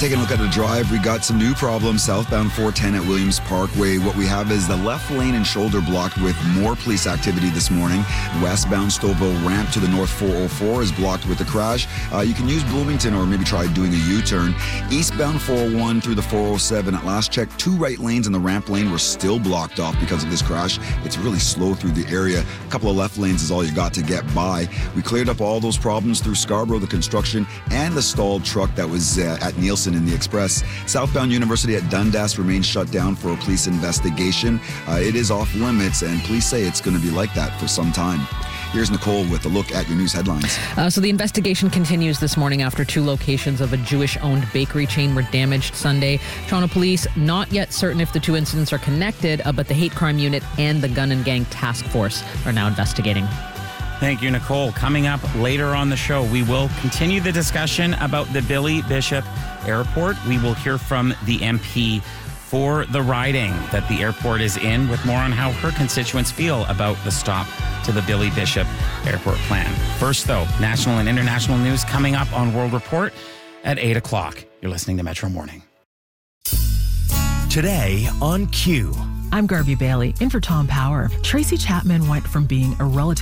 Taking a look at the drive, we got some new problems southbound 410 at Williams Parkway. What we have is the left lane and shoulder blocked with more police activity this morning. Westbound Stouffville ramp to the north 404 is blocked with the crash. You can use Bloomington or maybe try doing a U-turn. Eastbound 401 through the 407 at last check, 2 right lanes and the ramp lane were still blocked off because of this crash. It's really slow through the area. A couple of left lanes is all you got to get by. We cleared up all those problems through Scarborough, the construction, and the stalled truck that was at Nielsen in the Express. Southbound University at Dundas remains shut down for a police investigation. It is off limits, and police say it's going to be like that for some time. Here's Nicole with a look at your news headlines. So the investigation continues this morning after 2 locations of a Jewish-owned bakery chain were damaged Sunday. Toronto police not yet certain if the 2 incidents are connected, but the hate crime unit and the gun and gang task force are now investigating. Thank you, Nicole. Coming up later on the show, we will continue the discussion about the Billy Bishop Airport. We will hear from the MP for the riding that the airport is in, with more on how her constituents feel about the stop to the Billy Bishop Airport plan. First, though, national and international news coming up on World Report at 8 o'clock. You're listening to Metro Morning. Today on Q. I'm Garvey Bailey, in for Tom Power. Tracy Chapman went from being a relative